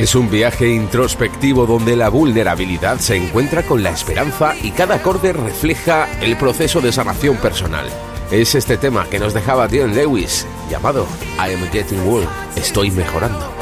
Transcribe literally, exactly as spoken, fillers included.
Es un viaje introspectivo donde la vulnerabilidad se encuentra con la esperanza y cada acorde refleja el proceso de sanación personal. Es este tema que nos dejaba Dion Lewis, llamado I Am Getting Well, estoy mejorando.